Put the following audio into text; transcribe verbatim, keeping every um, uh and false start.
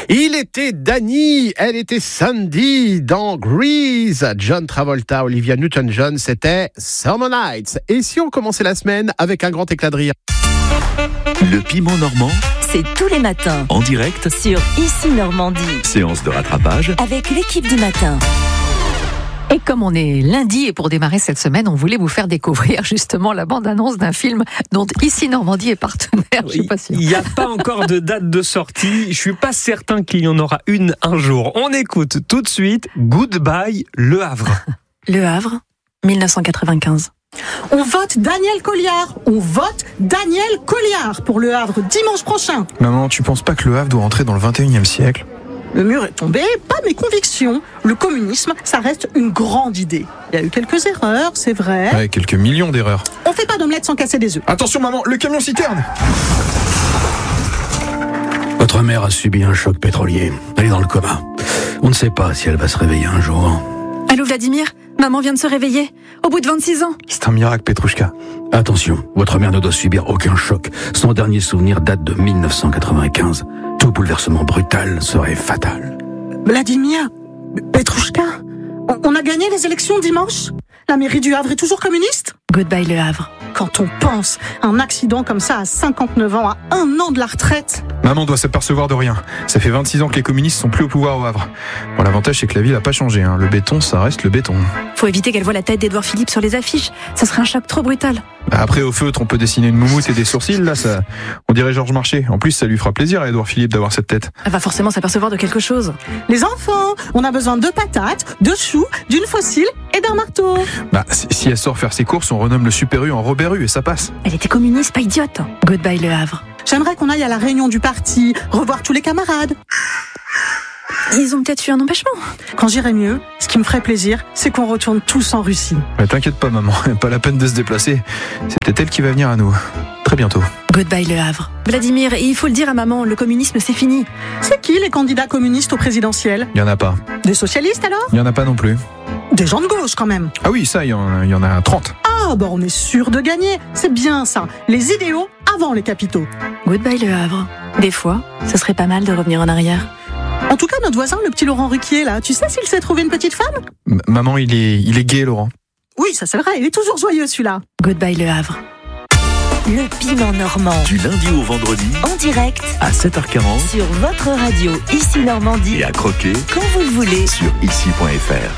Il était Danny, elle était Sandy dans Grease. John Travolta, Olivia Newton-John, c'était Summer Nights. Et si on commençait la semaine avec un grand éclat de rire? Le piment normand, c'est tous les matins en direct sur Ici Normandie. Séance de rattrapage Avec l'équipe du matin. Et comme on est lundi et pour démarrer cette semaine, on voulait vous faire découvrir justement la bande-annonce d'un film dont Ici Normandie est partenaire. Je suis pas sûre. Il n'y a pas encore de date de sortie. Je suis pas certain qu'il y en aura une un jour. On écoute tout de suite Goodbye Le Havre. Le Havre, dix-neuf cent quatre-vingt-quinze. On vote Daniel Colliard. On vote Daniel Colliard pour Le Havre dimanche prochain. Maman, tu penses pas que Le Havre doit entrer dans le vingt et unième siècle? Le mur est tombé, pas mes convictions. Le communisme, ça reste une grande idée. Il y a eu quelques erreurs, c'est vrai. Ouais, quelques millions d'erreurs. On fait pas d'omelette sans casser des œufs. Attention maman, le camion citerne! Votre mère a subi un choc pétrolier. Elle est dans le coma. On ne sait pas si elle va se réveiller un jour. Allô Vladimir, maman vient de se réveiller, au bout de vingt-six ans. C'est un miracle, Petrouchka. Attention, votre mère ne doit subir aucun choc. Son dernier souvenir date de dix-neuf cent quatre-vingt-quinze. Tout bouleversement brutal serait fatal. Vladimir, Petrouchka, on, on a gagné les élections dimanche? La mairie du Havre est toujours communiste? Goodbye Le Havre. Quand on pense à un accident comme ça à cinquante-neuf ans, à un an de la retraite. Maman doit s'apercevoir de rien. Ça fait vingt-six ans que les communistes sont plus au pouvoir au Havre. Bon, l'avantage c'est que la ville n'a pas changé. Hein. Le béton, ça reste le béton. Faut éviter qu'elle voie la tête d'Édouard Philippe sur les affiches. Ça serait un choc trop brutal. Après, au feutre, on peut dessiner une moumoute et des sourcils. Là, ça, on dirait Georges Marchais. En plus, ça lui fera plaisir à Édouard Philippe d'avoir cette tête. Elle va forcément s'apercevoir de quelque chose. Les enfants, on a besoin de patates, de choux, d'une fossile et d'un marteau. Bah, si elle sort faire ses courses, on renomme le Super U en Robert U et ça passe. Elle était communiste, pas idiote. Goodbye Le Havre. J'aimerais qu'on aille à la réunion du parti, revoir tous les camarades. Ils ont peut-être eu un empêchement. Quand j'irai mieux, ce qui me ferait plaisir, c'est qu'on retourne tous en Russie. Mais t'inquiète pas maman, pas la peine de se déplacer. C'est peut-être elle qui va venir à nous. Très bientôt. Goodbye Le Havre. Vladimir, il faut le dire à maman, le communisme c'est fini. C'est qui les candidats communistes au présidentiel? Il y en a pas. Des socialistes alors? Il y en a pas non plus. Des gens de gauche quand même. Ah oui, ça, il y en, il y en a trente. Ah bah on est sûr de gagner. C'est bien ça. Les idéaux avant les capitaux. Goodbye Le Havre. Des fois, ce serait pas mal de revenir en arrière. En tout cas, notre voisin, le petit Laurent Ruquier, là, tu sais s'il s'est trouvé une petite femme? M- Maman, il est, il est gay, Laurent. Oui, ça c'est vrai, il est toujours joyeux celui-là. Goodbye Le Havre. Le piment normand. du lundi au vendredi En direct à sept heures quarante sur votre radio Ici Normandie. et à croquer Quand vous le voulez. sur ici point f r.